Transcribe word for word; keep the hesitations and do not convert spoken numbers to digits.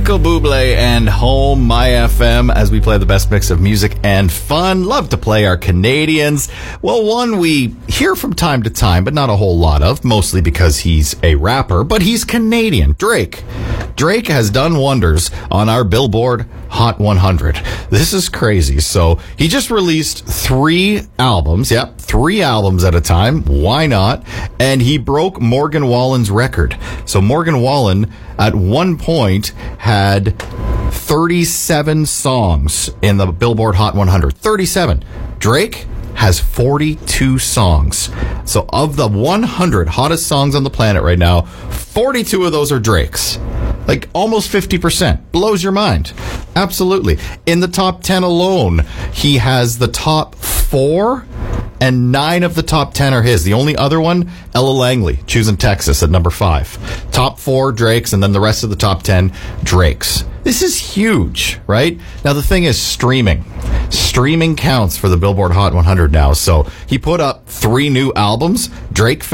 Michael Bublé and Home My F M as we play the best mix of music and fun. Love to play our Canadians. Well, one we hear from time to time, but not a whole lot of, mostly because he's a rapper, but he's Canadian. Drake. Drake has done wonders on our Billboard Hot one hundred. This is crazy. So he just released three albums. Yep, three albums at a time. Why not? And he broke Morgan Wallen's record. So Morgan Wallen at one point had thirty-seven songs in the Billboard Hot one hundred. thirty-seven. Drake has forty-two songs. So of the one hundred hottest songs on the planet right now, forty-two of those are Drake's. Like almost fifty percent. Blows your mind. Absolutely. In the top ten alone, he has the top four, and nine of the top ten are his. The only other one, Ella Langley, Choosing Texas at number five. Top four Drake's, and then the rest of the top ten Drake's. This is huge, right? Now, the thing is streaming. Streaming counts for the Billboard Hot one hundred now. So he put up three new albums. Drake